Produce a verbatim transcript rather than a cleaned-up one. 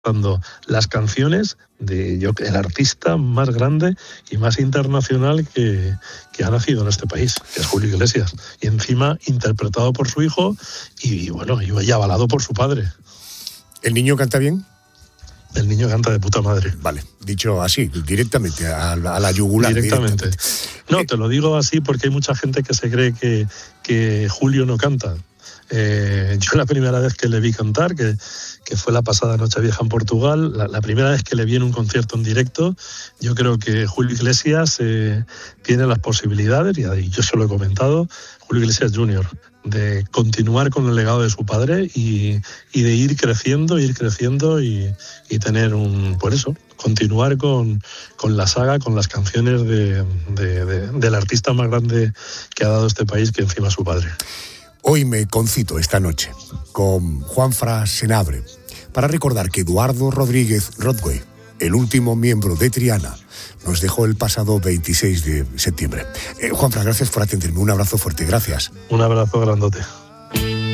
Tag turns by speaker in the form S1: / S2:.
S1: dando las canciones de yo, el artista más grande y más internacional que, que ha nacido en este país, que es Julio Iglesias, y encima interpretado por su hijo y bueno, y avalado por su padre.
S2: ¿El niño canta bien?
S1: El niño canta de puta madre.
S2: Vale, dicho así, directamente, a la, a la yugular.
S1: Directamente. directamente. No, te lo digo así porque hay mucha gente que se cree que, que Julio no canta. Eh, yo la primera vez que le vi cantar, que, que fue la pasada Nochevieja en Portugal, la, la primera vez que le vi en un concierto en directo, yo creo que Julio Iglesias eh, tiene las posibilidades, y yo se lo he comentado, Julio Iglesias junior, de continuar con el legado de su padre y, y de ir creciendo, ir creciendo y, y tener un, por eso, continuar con, con la saga, con las canciones de, de, de, del artista más grande que ha dado este país, que encima su padre.
S2: Hoy me concito esta noche con Juanfran Senabre para recordar que Eduardo Rodríguez Rodway, el último miembro de Triana, nos dejó el pasado veintiséis de septiembre. Eh, Juanfran, gracias por atenderme. Un abrazo fuerte, gracias.
S1: Un abrazo grandote.